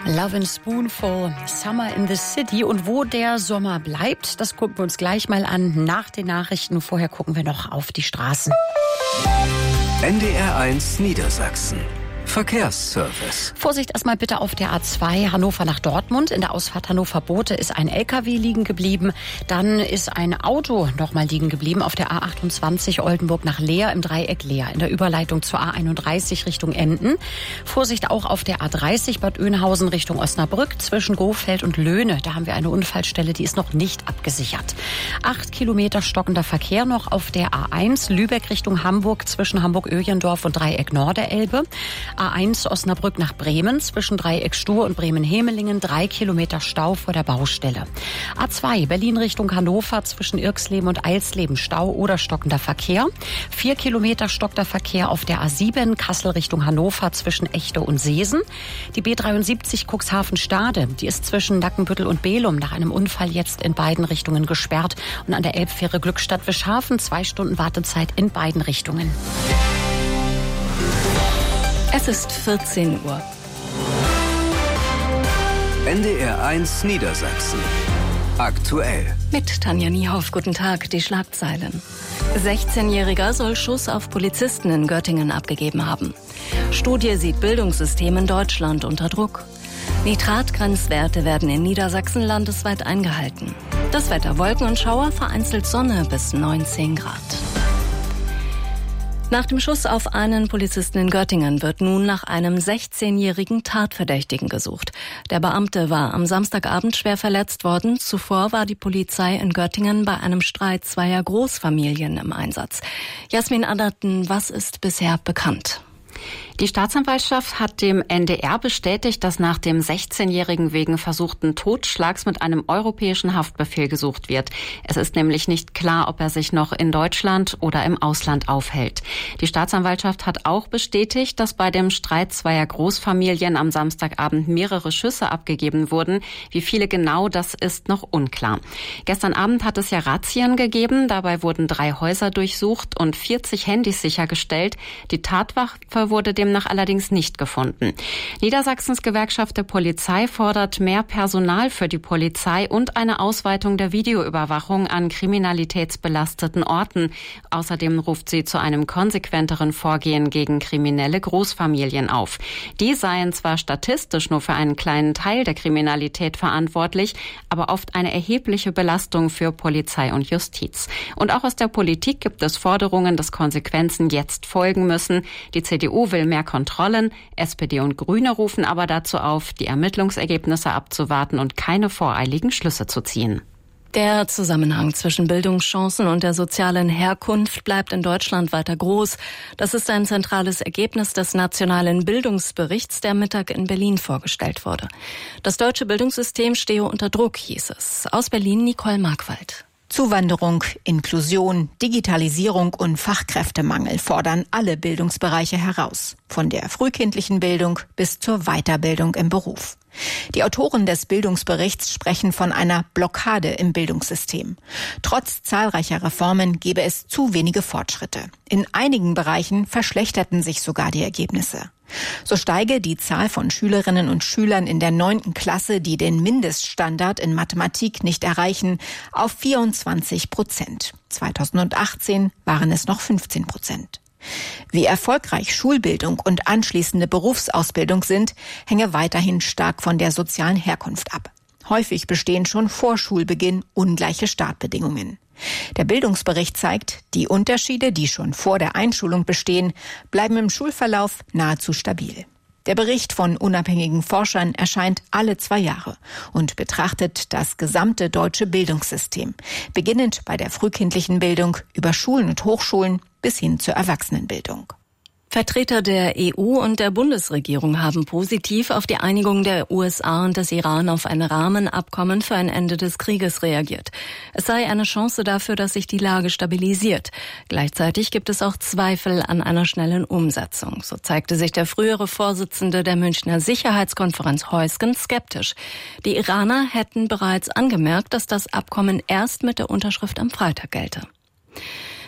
Love and Spoonful, Summer in the City. Und wo der Sommer bleibt, das gucken wir uns gleich mal an nach den Nachrichten. Vorher gucken wir noch auf die Straßen. NDR1 Niedersachsen. Verkehrsservice. Vorsicht erstmal bitte auf der A2 Hannover nach Dortmund. In der Ausfahrt Hannover-Bote ist ein LKW liegen geblieben. Dann ist ein Auto nochmal liegen geblieben auf der A28 Oldenburg nach Leer im Dreieck Leer. In der Überleitung zur A31 Richtung Emden. Vorsicht auch auf der A30 Bad Oeynhausen Richtung Osnabrück zwischen Gofeld und Löhne. Da haben wir eine Unfallstelle, die ist noch nicht abgesichert. 8 Kilometer stockender Verkehr noch auf der A1 Lübeck Richtung Hamburg zwischen Hamburg-Öhrendorf und Dreieck Norderelbe. A1 Osnabrück nach Bremen zwischen Dreieck Stur und Bremen-Hemelingen 3 Kilometer Stau vor der Baustelle. A2 Berlin Richtung Hannover zwischen Irxleben und Eilsleben Stau oder stockender Verkehr. 4 Kilometer stockender Verkehr auf der A7 Kassel Richtung Hannover zwischen Echte und Seesen. Die B73 Cuxhaven-Stade, die ist zwischen Nackenbüttel und Belum nach einem Unfall jetzt in beiden Richtungen gesperrt. Und an der Elbfähre Glückstadt-Wischhafen 2 Stunden Wartezeit in beiden Richtungen. Es ist 14 Uhr. NDR1 Niedersachsen. Aktuell. Mit Tanja Niehoff, guten Tag, die Schlagzeilen. 16-Jähriger soll Schuss auf Polizisten in Göttingen abgegeben haben. Studie sieht Bildungssystem in Deutschland unter Druck. Nitratgrenzwerte werden in Niedersachsen landesweit eingehalten. Das Wetter: Wolken und Schauer, vereinzelt Sonne bis 19 Grad. Nach dem Schuss auf einen Polizisten in Göttingen wird nun nach einem 16-jährigen Tatverdächtigen gesucht. Der Beamte war am Samstagabend schwer verletzt worden. Zuvor war die Polizei in Göttingen bei einem Streit zweier Großfamilien im Einsatz. Jasmin Aderten, was ist bisher bekannt? Die Staatsanwaltschaft hat dem NDR bestätigt, dass nach dem 16-Jährigen wegen versuchten Totschlags mit einem europäischen Haftbefehl gesucht wird. Es ist nämlich nicht klar, ob er sich noch in Deutschland oder im Ausland aufhält. Die Staatsanwaltschaft hat auch bestätigt, dass bei dem Streit zweier Großfamilien am Samstagabend mehrere Schüsse abgegeben wurden. Wie viele genau, das ist noch unklar. Gestern Abend hat es ja Razzien gegeben. Dabei wurden 3 Häuser durchsucht und 40 Handys sichergestellt. Die Tatwaffe wurde demnach allerdings nicht gefunden. Niedersachsens Gewerkschaft der Polizei fordert mehr Personal für die Polizei und eine Ausweitung der Videoüberwachung an kriminalitätsbelasteten Orten. Außerdem ruft sie zu einem konsequenteren Vorgehen gegen kriminelle Großfamilien auf. Die seien zwar statistisch nur für einen kleinen Teil der Kriminalität verantwortlich, aber oft eine erhebliche Belastung für Polizei und Justiz. Und auch aus der Politik gibt es Forderungen, dass Konsequenzen jetzt folgen müssen. Die CDU will mehr Kontrollen. SPD und Grüne rufen aber dazu auf, die Ermittlungsergebnisse abzuwarten und keine voreiligen Schlüsse zu ziehen. Der Zusammenhang zwischen Bildungschancen und der sozialen Herkunft bleibt in Deutschland weiter groß. Das ist ein zentrales Ergebnis des Nationalen Bildungsberichts, der Mittag in Berlin vorgestellt wurde. Das deutsche Bildungssystem stehe unter Druck, hieß es. Aus Berlin Nicole Markwald. Zuwanderung, Inklusion, Digitalisierung und Fachkräftemangel fordern alle Bildungsbereiche heraus. Von der frühkindlichen Bildung bis zur Weiterbildung im Beruf. Die Autoren des Bildungsberichts sprechen von einer Blockade im Bildungssystem. Trotz zahlreicher Reformen gebe es zu wenige Fortschritte. In einigen Bereichen verschlechterten sich sogar die Ergebnisse. So steige die Zahl von Schülerinnen und Schülern in der 9. Klasse, die den Mindeststandard in Mathematik nicht erreichen, auf 24%. 2018 waren es noch 15%. Wie erfolgreich Schulbildung und anschließende Berufsausbildung sind, hänge weiterhin stark von der sozialen Herkunft ab. Häufig bestehen schon vor Schulbeginn ungleiche Startbedingungen. Der Bildungsbericht zeigt, die Unterschiede, die schon vor der Einschulung bestehen, bleiben im Schulverlauf nahezu stabil. Der Bericht von unabhängigen Forschern erscheint alle 2 Jahre und betrachtet das gesamte deutsche Bildungssystem, beginnend bei der frühkindlichen Bildung über Schulen und Hochschulen bis hin zur Erwachsenenbildung. Vertreter der EU und der Bundesregierung haben positiv auf die Einigung der USA und des Iran auf ein Rahmenabkommen für ein Ende des Krieges reagiert. Es sei eine Chance dafür, dass sich die Lage stabilisiert. Gleichzeitig gibt es auch Zweifel an einer schnellen Umsetzung. So zeigte sich der frühere Vorsitzende der Münchner Sicherheitskonferenz Heusgen skeptisch. Die Iraner hätten bereits angemerkt, dass das Abkommen erst mit der Unterschrift am Freitag gelte.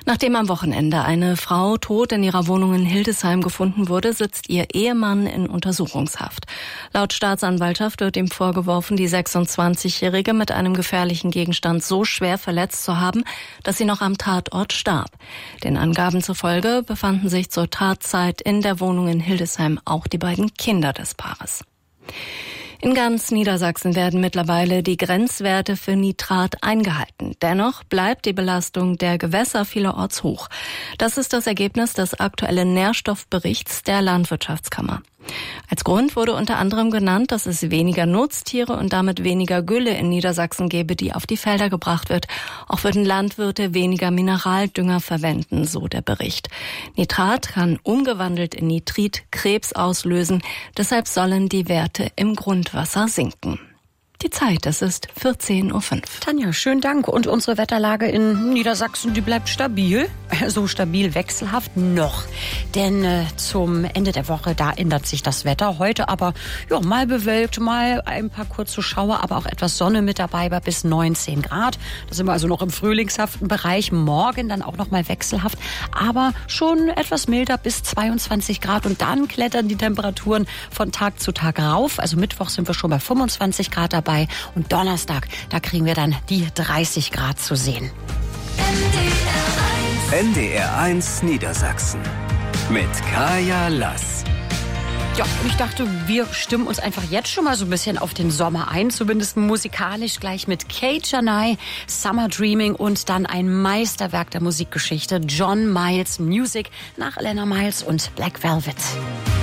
Nachdem am Wochenende eine Frau tot in ihrer Wohnung in Hildesheim gefunden wurde, sitzt ihr Ehemann in Untersuchungshaft. Laut Staatsanwaltschaft wird ihm vorgeworfen, die 26-Jährige mit einem gefährlichen Gegenstand so schwer verletzt zu haben, dass sie noch am Tatort starb. Den Angaben zufolge befanden sich zur Tatzeit in der Wohnung in Hildesheim auch die beiden Kinder des Paares. In ganz Niedersachsen werden mittlerweile die Grenzwerte für Nitrat eingehalten. Dennoch bleibt die Belastung der Gewässer vielerorts hoch. Das ist das Ergebnis des aktuellen Nährstoffberichts der Landwirtschaftskammer. Als Grund wurde unter anderem genannt, dass es weniger Nutztiere und damit weniger Gülle in Niedersachsen gäbe, die auf die Felder gebracht wird. Auch würden Landwirte weniger Mineraldünger verwenden, so der Bericht. Nitrat kann umgewandelt in Nitrit Krebs auslösen. Deshalb sollen die Werte im Grundwasser sinken. Die Zeit, es ist 14:05 Uhr. Tanja, schönen Dank. Und unsere Wetterlage in Niedersachsen, die bleibt stabil. So stabil wechselhaft noch. Denn zum Ende der Woche, da ändert sich das Wetter. Heute aber mal bewölkt, mal ein paar kurze Schauer, aber auch etwas Sonne mit dabei bei bis 19 Grad. Da sind wir also noch im frühlingshaften Bereich. Morgen dann auch noch mal wechselhaft, aber schon etwas milder bis 22 Grad. Und dann klettern die Temperaturen von Tag zu Tag rauf. Also Mittwoch sind wir schon bei 25 Grad dabei. Und Donnerstag, da kriegen wir dann die 30 Grad zu sehen. NDR1 Niedersachsen mit Kaya Lass. Ja, und ich dachte, wir stimmen uns einfach jetzt schon mal so ein bisschen auf den Sommer ein, zumindest musikalisch gleich mit Kate Janai, Summer Dreaming und dann ein Meisterwerk der Musikgeschichte, John Miles Music nach Elena Miles und Black Velvet.